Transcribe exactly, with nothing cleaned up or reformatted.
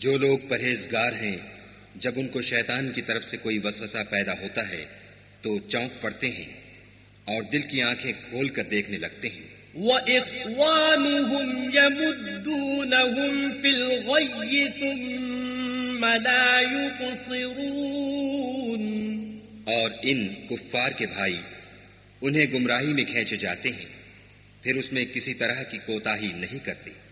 जो लोग परहेजगार हैं, जब उनको शैतान की तरफ से कोई वसवसा पैदा होता है तो चौंक पड़ते हैं और दिल की आंखें खोल कर देखने लगते हैं। وإخوانهم يمدونهم في الغي ثم لا يقصرون। और इन कुफ्फार के भाई उन्हें गुमराही में खींचे जाते हैं, फिर उसमें किसी तरह की कोताही नहीं करते।